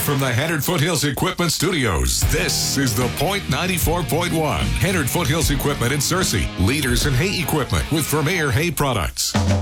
from the Hennard Foothills Equipment Studios, this is The Point 94.1. Hennard Foothills Equipment in Searcy. Leaders in hay equipment with Vermeer Hay Products.